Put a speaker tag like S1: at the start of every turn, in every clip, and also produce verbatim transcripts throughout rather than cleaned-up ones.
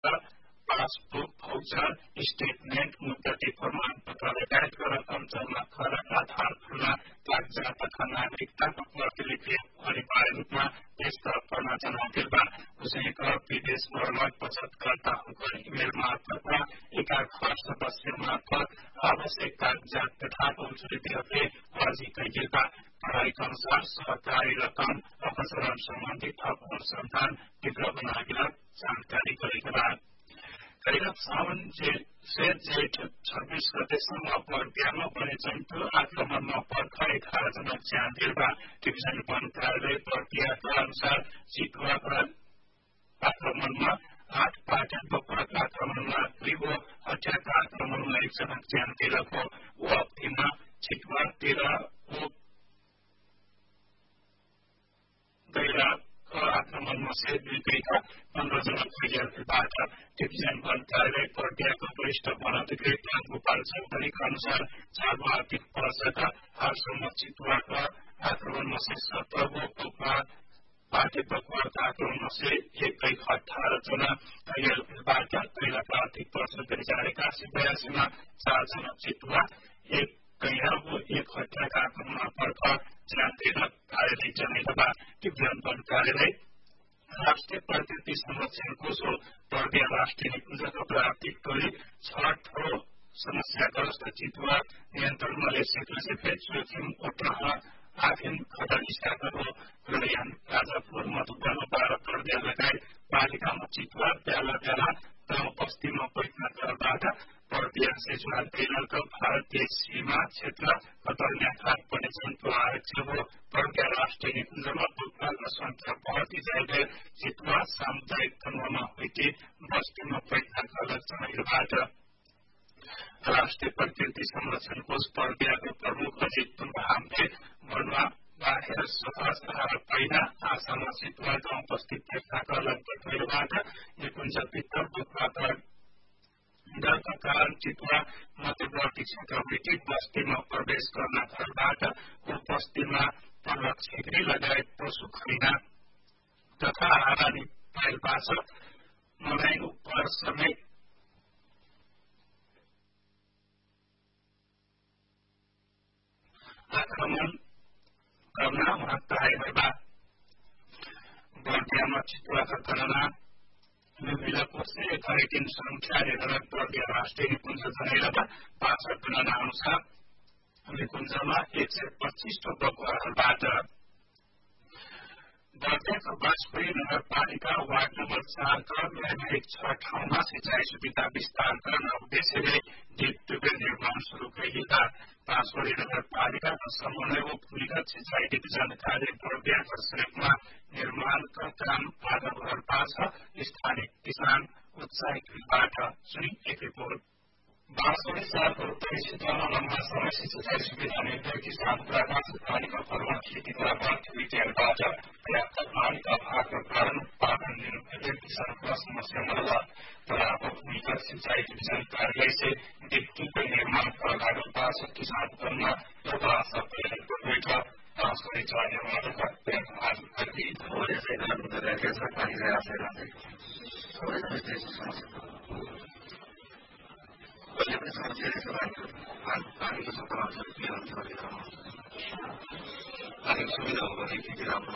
S1: passbook voucher statement मुद्दती प्रमाणपत्र लगायतका रकम जम्मा खरा आधार खुल्ला कागजात तथा नागरिकताको प्रतिलिपि अनिवार्य रूपमा देश तर्फमा जनादेवा उसैका विदेश भ्रमण बचतकर्ताहरूको इमेल मार्फत एकाध खर्च सदस्य मार्फत आवश्यक कागजात तथा औषधिहरूले अर्जी गरिएका पढाइका अनुसार सरकारी रकम अपसरण सम्बन्धी थप अनुसन्धान तीव्र बनाएका जानकारी गरेका गैरत सावन से जेठ छब्बीस गतेसम्म पर्दियामा बने जन्तु आक्रमणमा पर्खा एघार जना ज्यान दिएका डिभिजन वन कार्यालय पर्दियाका अनुसार चितुवाका आक्रमणमा आठ पाटन बकुवाका आक्रमणमा रिगो हत्याका आक्रमणमा एकजना ज्यान दिएको ओ अवधिमा चितुवा तेह्र गैरा आक्रमणमा सहित दुई गएका पन्ध्र जना घाइतेहरूबाट डिभिजन वन कार्यालय पर्दियाका वरिष्ठ वन अधिकारी गोपाल चौधरीका अनुसार चालु आर्थिक वर्षका हालसम्म चितुवाका आक्रमणमा सहित सत्र बकुवा पाटे बकुवाका आक्रमणमा सहित एक गई अठार जना घाइतेहरूबाट पहिलाका आर्थिक वर्ष दुई हजार एकासी बयासीमा चारजना चितुवा एक गैरा एक हत्याका आक्रमणमा पर्ख ज्यान दिएर कार्यालय जनेवा डिभिजन वन कार्यालय राष्ट्रिय प्रकृति संरक्षण कोषो पर्दिया राष्ट्रिय निकुञ्जको प्राप्तिक टोली छ ठो समस्याग्रस्त चितुवा नियन्त्रण मलेसिया से जोखिम ओट्रहा आफिन खडल इस्काको प्रयान राजापुर मधुबन बाह्र पर्दिया लगायत पालिकामा चितुवा बेला बेला गाउँ बस्तीमा पैठना करबाट पर्दिया सेजुवाल तेलको भारतीय सीमा क्षेत्र कतर्निया खाट पनि जन्तु आरक्षक हो पर्दिया राष्ट्रिय निकुञ्जमा दुर्भाग्य संख्या बढ़ती जाँदै चितुवा सामुदायिक तन्वमा हुइटी बस्तीमा पैठना लक्षणहरूबाट राष्ट्रिय प्रकृति संरक्षण कोष पर्दियाको प्रमुख अजित तुङहामले भनुवा बाहेर सहज पहिना आसाममा चितुवा गाउँ बस्ती पैठनाका लगभगबाट निकुञ्ज भित्र दुर्भाग्य डरका कारण चितुवा मध्यवर्ती क्षेत्र हुइटी बस्तीमा प्रवेश गर्न घरबाट बस्तीमा पलक छिक्री लगायत पशु खरिना तथा हारानी पाइलबाट मलाई उपर समेत आक्रमण गर्न महत्ताएका बर्दियामा चितुवाका गणना विभिन्न कोषले गरेकी संख्या निर्धारण पर्दिया राष्ट्रिय निकुञ्ज जनेवा पाँचवटा गणना अनुसार निकुञ्जमा एक सय पच्चीस टो बकुवाहरूबाट बर्दियाको बाँसपुरी नगरपालिका वार्ड नम्बर चारका व्यावहारिक छ ठाउँमा सिंचाई सुविधा विस्तार गर्न उद्देश्यले डिप ट्युबवेल निर्माण शुरू गरिएका बाँसपुरी नगरपालिकाको समन्वय भूमिगत सिंचाई डिभिजन कार्य बर्दियाको सहयोगमा निर्माणका काम आधा भर पार्छ स्थानीय किसान उत्साहितबाट सुनि एक रिपोर्ट बाँसपुरी शहरको उत्तरी क्षेत्रमा लम्बा समयपछि सिंचाई सुविधा निर्भर किसान प्राकृतिक पानीको फरमा खेती गर्दा विद्यालयबाट पर्याप्त पानीका अभावका कारण उत्पादन लिनु किसानका समस्या मल्ल तर अब भूमिगत सिंचाई डिभिजन कार्यालय से डिप्टी निर्माण कर लागू पार्छ किसान कर्मा एउटा आशा प्रयासको बेटा बाँसपुरी जाने वाला आज करके थोड़े से काम कर रहे हैं पानी से आसे रहते थोड़े से पहले अपने समझे के बाद पानी की सप्लाई से किया जाता है पानी की सुविधा होगा कि कि आप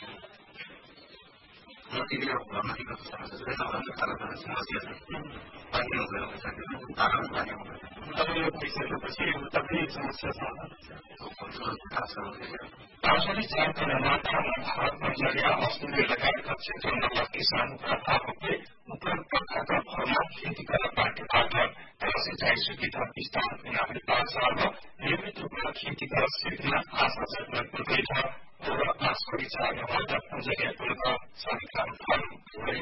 S1: नदी के ऊपर नदी का समस्या है और सारा तरह समस्या है पानी हो गया है तारा पानी हो गया तब ये पैसे के पीछे तभी समस्या था तो कंट्रोल का समस्या बाँसपुरी चारका निर्माता भारत में जरिया वस्तुले लगायतका क्षेत्रमा किसानका आफूले उपलब्ध खाका भरमा खेती गर्न बाटोबाट तर सिंचाई सुविधा विस्तार हुनाले पाँचमा नियमित रूपमा खेती गर्न सिक्न आशा जग्न पुगेछ र बाँसपुरी चार निर्माता जरिया पुनः सङ्ख्या